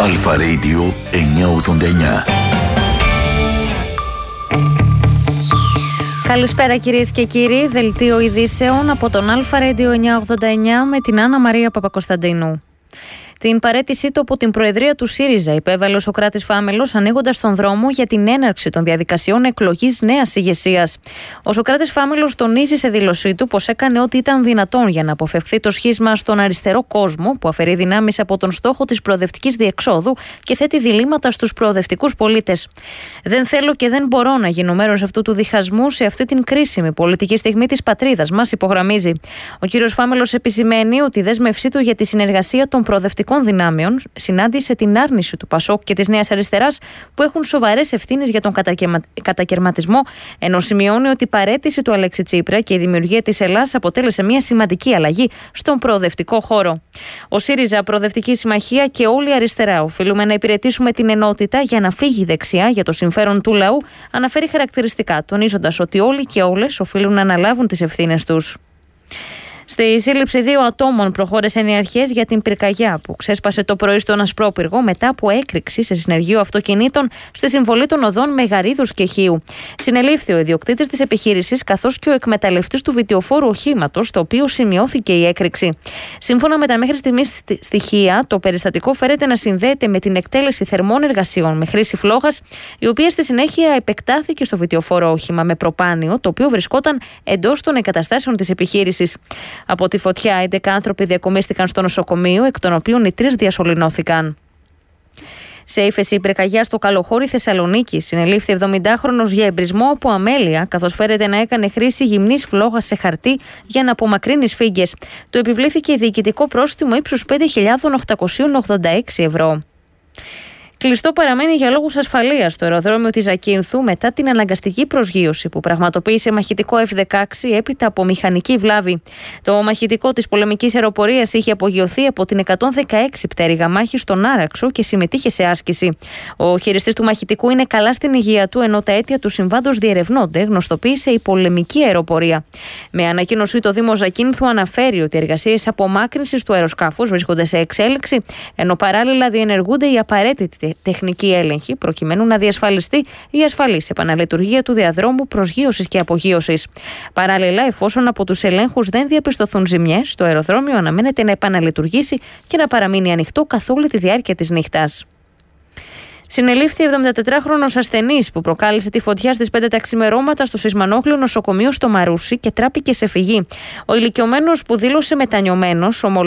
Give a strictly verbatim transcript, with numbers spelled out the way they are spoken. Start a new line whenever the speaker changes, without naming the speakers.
Αλφα Radio εννιακόσια ογδόντα εννιά.
Καλησπέρα κυρίες και κύριοι, δελτίο ειδήσεων από τον Αλφα Radio εννιακόσια ογδόντα εννιά με την Άννα Μαρία Παπακοσταντίνου. Την παραίτησή του από την Προεδρία του ΣΥΡΙΖΑ υπέβαλε ο Σωκράτης Φάμελος, ανοίγοντας τον δρόμο για την έναρξη των διαδικασιών εκλογής νέας ηγεσίας. Ο Σωκράτης Φάμελος τονίζει σε δήλωσή του πως έκανε ό,τι ήταν δυνατόν για να αποφευθεί το σχίσμα στον αριστερό κόσμο, που αφαιρεί δυνάμεις από τον στόχο της προοδευτικής διεξόδου και θέτει διλήμματα στους προοδευτικούς πολίτες. Δεν θέλω και δεν μπορώ να γίνω μέρος αυτού του διχασμού σε αυτή την κρίσιμη πολιτική στιγμή της πατρίδας μας, υπογραμμίζει. Ο κ. Φάμελος επισημαίνει ότι η δέσμευσή του για τη συνεργασία των προοδευτικών δυνάμεων συνάντησε την άρνηση του Πασόκ και της Νέας Αριστεράς, που έχουν σοβαρές ευθύνες για τον κατακερματισμό, ενώ σημειώνει ότι η παραίτηση του Αλέξη Τσίπρα και η δημιουργία της Ελλάδας αποτέλεσε μια σημαντική αλλαγή στον προοδευτικό χώρο. Ο ΣΥΡΙΖΑ, Προοδευτική Συμμαχία και όλη η αριστερά οφείλουμε να υπηρετήσουμε την ενότητα για να φύγει η δεξιά για το συμφέρον του λαού, αναφέρει χαρακτηριστικά, τονίζοντας ότι όλοι και όλες οφείλουν να αναλάβουν τις ευθύνες τους. Στη σύλληψη δύο ατόμων προχώρησαν οι αρχές για την πυρκαγιά που ξέσπασε το πρωί στον Ασπρόπυργο μετά από έκρηξη σε συνεργείο αυτοκινήτων στη συμβολή των οδών Μεγαρίδους και Χίου. Συνελήφθη ο ιδιοκτήτης της επιχείρησης καθώς και ο εκμεταλλευτής του βιτιοφόρου οχήματος, στο οποίο σημειώθηκε η έκρηξη. Σύμφωνα με τα μέχρι στιγμής στοιχεία, το περιστατικό φέρεται να συνδέεται με την εκτέλεση θερμών εργασιών με χρήση φλόγας, η οποία στη συνέχεια επεκτάθηκε στο βιτιοφόρο όχημα με προπάνιο, το οποίο βρισκόταν εντός των εγκαταστάσεων της επιχείρησης. Από τη φωτιά, έντεκα άνθρωποι διακομίστηκαν στο νοσοκομείο, εκ των οποίων οι τρεις διασωληνώθηκαν. Σε ύφεση η πυρκαγιά στο Καλοχώρι Θεσσαλονίκη συνελήφθη εβδομηντάχρονος για εμπρισμό από αμέλεια, καθώς φέρεται να έκανε χρήση γυμνής φλόγας σε χαρτί για να απομακρύνει σφίγγες. Του επιβλήθηκε διοικητικό πρόστιμο ύψους πέντε χιλιάδες οκτακόσια ογδόντα έξι ευρώ. Κλειστό παραμένει για λόγους ασφαλείας το αεροδρόμιο της Ζακίνθου μετά την αναγκαστική προσγείωση που πραγματοποίησε μαχητικό εφ δεκαέξι έπειτα από μηχανική βλάβη. Το μαχητικό της πολεμικής αεροπορίας είχε απογειωθεί από την εκατόν δεκαέξι πτέρυγα μάχη στον Άραξο και συμμετείχε σε άσκηση. Ο χειριστής του μαχητικού είναι καλά στην υγεία του, ενώ τα αίτια του συμβάντος διερευνώνται, γνωστοποίησε η πολεμική αεροπορία. Με ανακοίνωσή, το Δήμο Ζακίνθου αναφέρει ότι οι εργασίες απομάκρυνσης του αεροσκάφους βρίσκονται σε εξέλιξη, ενώ παράλληλα διενεργούνται οι απαραίτητοι τεχνική έλεγχη προκειμένου να διασφαλιστεί η ασφαλής επαναλειτουργία του διαδρόμου προσγείωσης και απογείωσης. Παράλληλα, εφόσον από τους ελέγχους δεν διαπιστωθούν ζημιές, το αεροδρόμιο αναμένεται να επαναλειτουργήσει και να παραμείνει ανοιχτό καθ' όλη τη διάρκεια της νύχτας. Συνελήφθη εβδομηντατετράχρονος ασθενής που προκάλεσε τη φωτιά στις πέντε τα ξημερώματα στο Σεισμανόχλιο νοσοκομείο στο Μαρούσι και τράπηκε σε φυγή. Ο ηλικιωμένος, που δήλωσε μετανιωμένος,